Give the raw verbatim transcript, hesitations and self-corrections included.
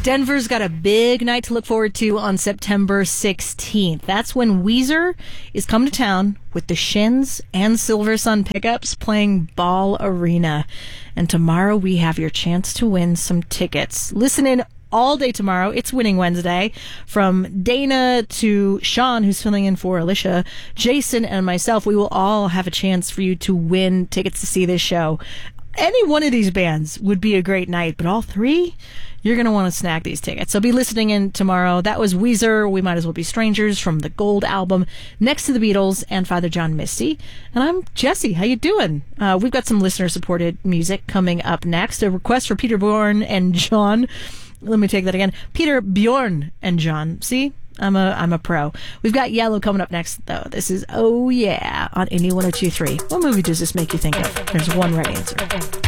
Denver's got a big night to look forward to on September sixteenth. That's when Weezer is coming to town with the Shins and Silver Sun Pickups playing Ball Arena. And tomorrow we have your chance to win some tickets. Listen in all day tomorrow. It's Winning Wednesday. From Dana to Sean, who's filling in for Alicia, Jason, and myself, we will all have a chance for you to win tickets to see this show. Any one of these bands would be a great night, but all three, you're going to want to snag these tickets. So be listening in tomorrow. That was Weezer, We Might As Well Be Strangers, from the Gold album, next to the Beatles and Father John Misty. And I'm Jesse. How you doing? Uh, we've got some listener-supported music coming up next. A request for Peter Bjorn and John. Let me take that again. Peter Bjorn and John. See? I'm a I'm a pro. We've got Yellow coming up next, though. This is Oh Yeah on Indie one oh two point three. What movie does this make you think of? There's one right answer.